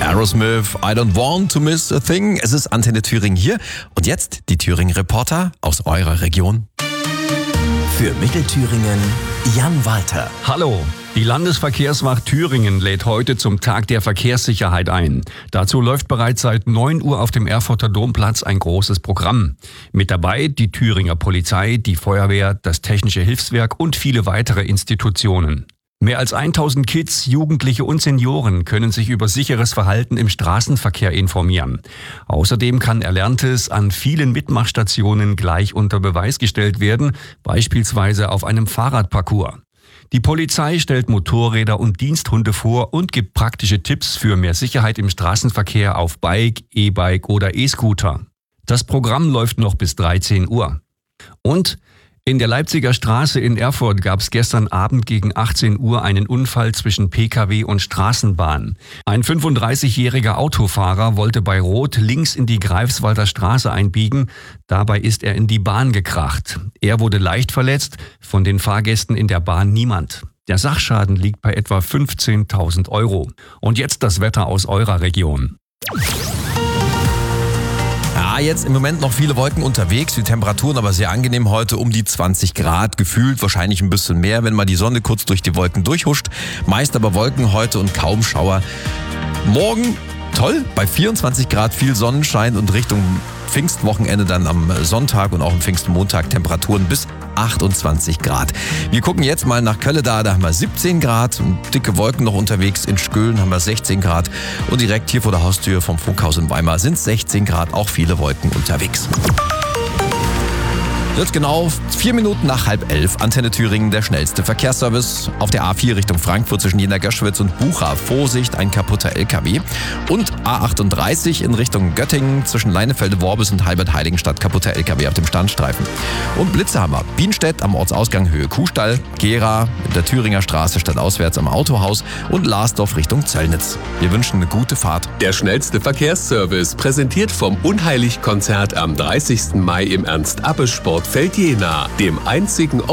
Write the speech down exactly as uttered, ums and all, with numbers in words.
Aerosmith, I don't want to miss a thing. Es ist Antenne Thüringen hier. Und jetzt die Thüringen-Reporter aus eurer Region. Für Mittelthüringen Jan Walter. Hallo. Die Landesverkehrswacht Thüringen lädt heute zum Tag der Verkehrssicherheit ein. Dazu läuft bereits seit neun Uhr auf dem Erfurter Domplatz ein großes Programm. Mit dabei die Thüringer Polizei, die Feuerwehr, das Technische Hilfswerk und viele weitere Institutionen. Mehr als tausend Kids, Jugendliche und Senioren können sich über sicheres Verhalten im Straßenverkehr informieren. Außerdem kann Erlerntes an vielen Mitmachstationen gleich unter Beweis gestellt werden, beispielsweise auf einem Fahrradparcours. Die Polizei stellt Motorräder und Diensthunde vor und gibt praktische Tipps für mehr Sicherheit im Straßenverkehr auf Bike, E-Bike oder E-Scooter. Das Programm läuft noch bis dreizehn Uhr. Und in der Leipziger Straße in Erfurt gab es gestern Abend gegen achtzehn Uhr einen Unfall zwischen P K W und Straßenbahn. Ein fünfunddreißigjähriger Autofahrer wollte bei Rot links in die Greifswalder Straße einbiegen. Dabei ist er in die Bahn gekracht. Er wurde leicht verletzt, von den Fahrgästen in der Bahn niemand. Der Sachschaden liegt bei etwa fünfzehntausend Euro. Und jetzt das Wetter aus eurer Region. Ja, jetzt im Moment noch viele Wolken unterwegs, die Temperaturen aber sehr angenehm heute, um die zwanzig Grad, gefühlt wahrscheinlich ein bisschen mehr, wenn mal die Sonne kurz durch die Wolken durchhuscht. Meist aber Wolken heute und kaum Schauer. Morgen toll, bei vierundzwanzig Grad viel Sonnenschein und Richtung Pfingstwochenende dann am Sonntag und auch am Pfingstmontag Temperaturen bis achtundzwanzig Grad. Wir gucken jetzt mal nach Kölle, da haben wir siebzehn Grad und dicke Wolken noch unterwegs. In Skölen haben wir sechzehn Grad und direkt hier vor der Haustür vom Funkhaus in Weimar sind sechzehn Grad, auch viele Wolken unterwegs. Jetzt genau vier Minuten nach halb elf. Antenne Thüringen, der schnellste Verkehrsservice. Auf der A vier Richtung Frankfurt zwischen Jena-Göschwitz und Bucha. Vorsicht, ein kaputter L K W. Und A achtunddreißig in Richtung Göttingen zwischen Leinefelde-Worbis und Halbert-Heiligenstadt. Kaputter L K W auf dem Standstreifen. Und Blitze haben wir. Bienstedt am Ortsausgang Höhe Kuhstall. Gera in der Thüringer Straße stadtauswärts am Autohaus. Und Larsdorf Richtung Zöllnitz. Wir wünschen eine gute Fahrt. Der schnellste Verkehrsservice, präsentiert vom Unheilig-Konzert am dreißigsten Mai im Ernst-Abbe-Sportfeld Jena, dem einzigen